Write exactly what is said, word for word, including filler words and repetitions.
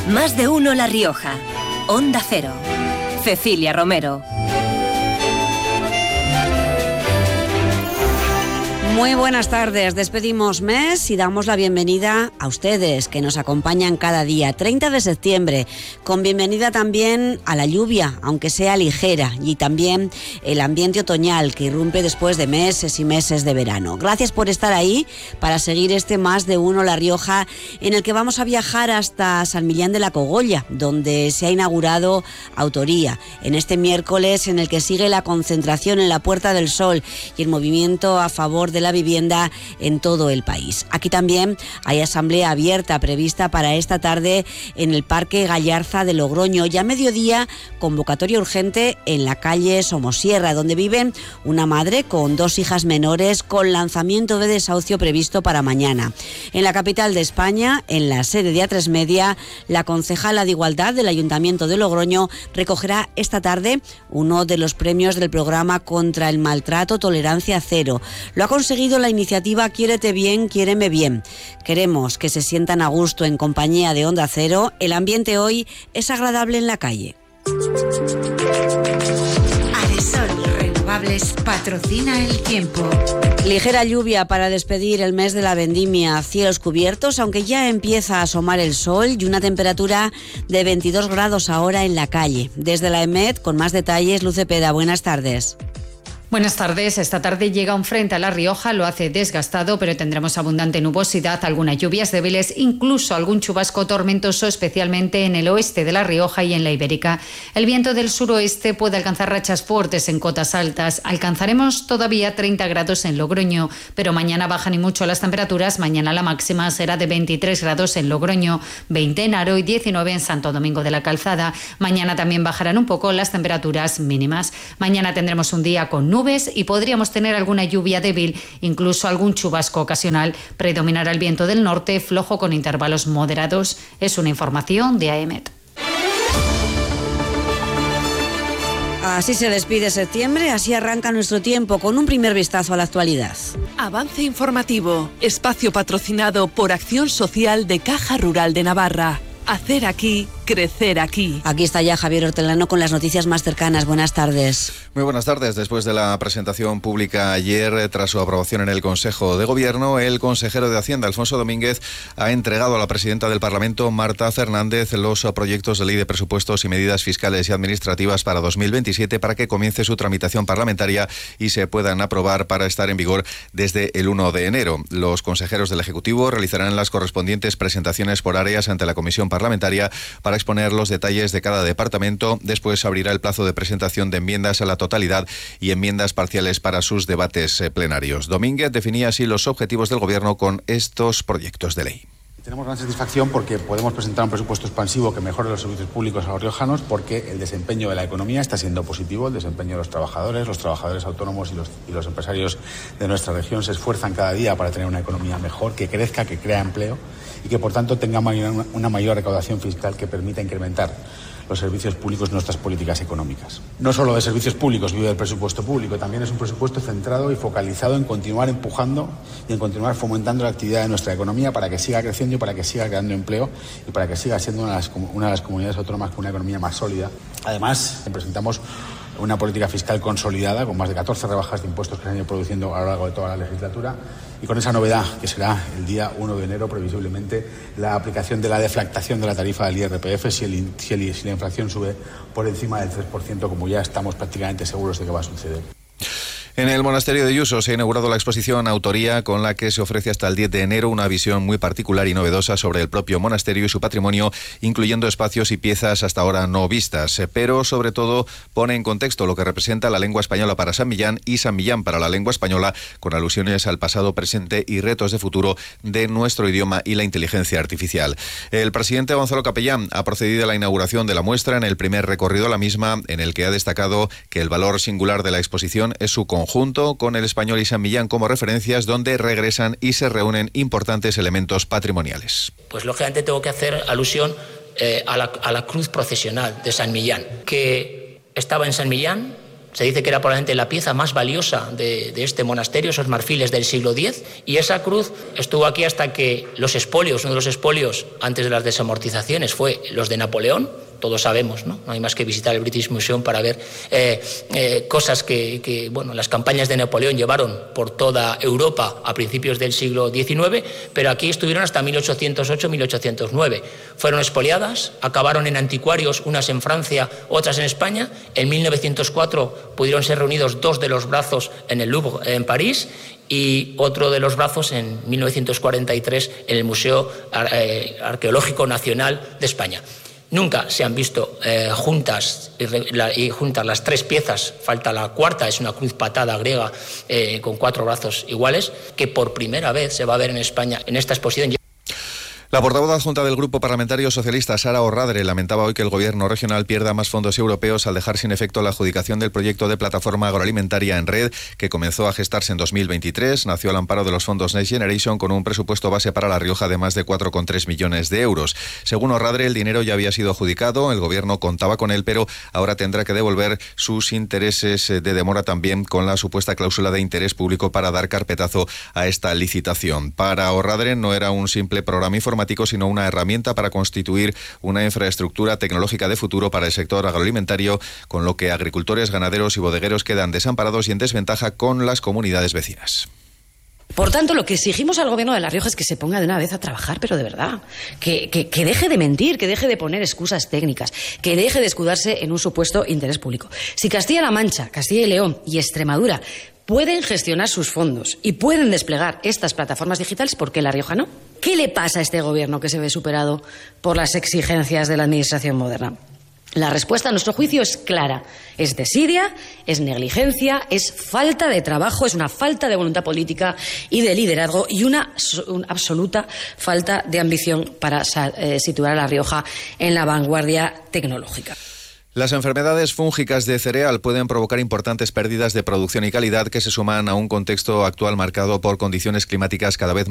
Más de uno La Rioja. Onda Cero. Cecilia Romero. Muy buenas tardes, despedimos mes y damos la bienvenida a ustedes que nos acompañan cada día, treinta de septiembre, con bienvenida también a la lluvia, aunque sea ligera, y también el ambiente otoñal que irrumpe después de meses y meses de verano. Gracias por estar ahí para seguir este Más de Uno La Rioja, en el que vamos a viajar hasta San Millán de la Cogolla, donde se ha inaugurado Autoría, en este miércoles en el que sigue la concentración en la Puerta del Sol y el movimiento a favor de la la vivienda en todo el país. Aquí también hay asamblea abierta prevista para esta tarde en el Parque Gallarza de Logroño y a mediodía convocatoria urgente en la calle Somosierra, donde vive una madre con dos hijas menores con lanzamiento de desahucio previsto para mañana. En la capital de España, en la sede de A tres Media, la concejala de Igualdad del Ayuntamiento de Logroño recogerá esta tarde uno de los premios del programa contra el maltrato Tolerancia Cero. Lo ha conseguido la iniciativa Quiérete Bien, Quiéreme Bien. Queremos que se sientan a gusto en compañía de Onda Cero. El ambiente hoy es agradable en la calle. Adesol Renovables patrocina el tiempo. Ligera lluvia para despedir el mes de la vendimia, cielos cubiertos, aunque ya empieza a asomar el sol y una temperatura de veintidós grados ahora en la calle. Desde la EMET, con más detalles, Luz Cepeda, buenas tardes. Buenas tardes. Esta tarde llega un frente a La Rioja, lo hace desgastado, pero tendremos abundante nubosidad, algunas lluvias débiles, incluso algún chubasco tormentoso, especialmente en el oeste de La Rioja y en la Ibérica. El viento del suroeste puede alcanzar rachas fuertes en cotas altas. Alcanzaremos todavía treinta grados en Logroño, pero mañana bajan y mucho las temperaturas. Mañana la máxima será de veintitrés grados en Logroño, veinte en Haro y diecinueve en Santo Domingo de la Calzada. Mañana también bajarán un poco las temperaturas mínimas. Mañana tendremos un día con nubes y podríamos tener alguna lluvia débil, incluso algún chubasco ocasional. Predominará el viento del norte, flojo con intervalos moderados. Es una información de AEMET. Así se despide septiembre, así arranca nuestro tiempo con un primer vistazo a la actualidad. Avance informativo, espacio patrocinado por Acción Social de Caja Rural de Navarra. Hacer aquí, crecer aquí. Aquí está ya Javier Hortelano con las noticias más cercanas. Buenas tardes. Muy buenas tardes. Después de la presentación pública ayer, tras su aprobación en el Consejo de Gobierno, el consejero de Hacienda, Alfonso Domínguez, ha entregado a la presidenta del Parlamento, Marta Fernández, los proyectos de ley de presupuestos y medidas fiscales y administrativas para dos mil veintisiete para que comience su tramitación parlamentaria y se puedan aprobar para estar en vigor desde el uno de enero. Los consejeros del Ejecutivo realizarán las correspondientes presentaciones por áreas ante la Comisión Parlamentaria para exponer los detalles de cada departamento. Después abrirá el plazo de presentación de enmiendas a la totalidad y enmiendas parciales para sus debates plenarios. Domínguez definía así los objetivos del Gobierno con estos proyectos de ley. Tenemos gran satisfacción porque podemos presentar un presupuesto expansivo que mejore los servicios públicos a los riojanos, porque el desempeño de la economía está siendo positivo, el desempeño de los trabajadores, los trabajadores autónomos y los, y los empresarios de nuestra región se esfuerzan cada día para tener una economía mejor, que crezca, que crea empleo y que por tanto tenga mayor, una mayor recaudación fiscal que permita incrementar los servicios públicos, nuestras políticas económicas. No solo de servicios públicos vive el presupuesto público, también es un presupuesto centrado y focalizado en continuar empujando y en continuar fomentando la actividad de nuestra economía para que siga creciendo y para que siga creando empleo y para que siga siendo una de las, una de las comunidades autónomas con una economía más sólida. Además, presentamos una política fiscal consolidada con más de catorce rebajas de impuestos que se han ido produciendo a lo largo de toda la legislatura y con esa novedad que será el día uno de enero previsiblemente la aplicación de la deflactación de la tarifa del I R P F si, el, si, el, si la inflación sube por encima del tres por ciento, como ya estamos prácticamente seguros de que va a suceder. En el monasterio de Yuso se ha inaugurado la exposición Autoría, con la que se ofrece hasta el diez de enero una visión muy particular y novedosa sobre el propio monasterio y su patrimonio, incluyendo espacios y piezas hasta ahora no vistas, pero sobre todo pone en contexto lo que representa la lengua española para San Millán y San Millán para la lengua española, con alusiones al pasado, presente y retos de futuro de nuestro idioma y la inteligencia artificial. El presidente Gonzalo Capellán ha procedido a la inauguración de la muestra en el primer recorrido a la misma, en el que ha destacado que el valor singular de la exposición es su conjunto junto con el español y San Millán como referencias, donde regresan y se reúnen importantes elementos patrimoniales. Pues lógicamente tengo que hacer alusión eh, a, la, a la cruz procesional de San Millán, que estaba en San Millán, Se dice que era probablemente la pieza más valiosa de, de este monasterio, esos marfiles del siglo diez, y esa cruz estuvo aquí hasta que los expolios, uno de los expolios antes de las desamortizaciones fue los de Napoleón. Todos sabemos, ¿no? No hay más que visitar el British Museum para ver eh, eh, cosas que, que, bueno, las campañas de Napoleón llevaron por toda Europa a principios del siglo diecinueve, pero aquí estuvieron hasta mil ochocientos ocho mil ochocientos nueve. Fueron expoliadas, acabaron en anticuarios, unas en Francia, otras en España. En mil novecientos cuatro pudieron ser reunidos dos de los brazos en el Louvre, en París, y otro de los brazos en mil novecientos cuarenta y tres en el Museo Arqueológico Nacional de España. Nunca se han visto eh, juntas, y, la, y juntas las tres piezas, falta la cuarta, es una cruz patada griega eh, con cuatro brazos iguales, que por primera vez se va a ver en España en esta exposición. La portavoz adjunta del Grupo Parlamentario Socialista, Sara Orradre, lamentaba hoy que el Gobierno regional pierda más fondos europeos al dejar sin efecto la adjudicación del proyecto de plataforma agroalimentaria en red, que comenzó a gestarse en dos mil veintitrés. Nació al amparo de los fondos Next Generation con un presupuesto base para La Rioja de más de cuatro coma tres millones de euros. Según Orradre, el dinero ya había sido adjudicado, el Gobierno contaba con él, pero ahora tendrá que devolver sus intereses de demora también con la supuesta cláusula de interés público para dar carpetazo a esta licitación. Para Orradre no era un simple programa informático, sino una herramienta para constituir una infraestructura tecnológica de futuro para el sector agroalimentario, con lo que agricultores, ganaderos y bodegueros quedan desamparados y en desventaja con las comunidades vecinas. Por tanto, lo que exigimos al Gobierno de La Rioja es que se ponga de una vez a trabajar, pero de verdad. Que, que, que deje de mentir, que deje de poner excusas técnicas, que deje de escudarse en un supuesto interés público. Si Castilla-La Mancha, Castilla y León y Extremadura pueden gestionar sus fondos y pueden desplegar estas plataformas digitales, ¿por qué La Rioja no? ¿Qué le pasa a este Gobierno que se ve superado por las exigencias de la Administración moderna? La respuesta, a nuestro juicio, es clara. Es desidia, es negligencia, es falta de trabajo, es una falta de voluntad política y de liderazgo y una, una absoluta falta de ambición para eh, situar a La Rioja en la vanguardia tecnológica. Las enfermedades fúngicas de cereal pueden provocar importantes pérdidas de producción y calidad que se suman a un contexto actual marcado por condiciones climáticas cada vez más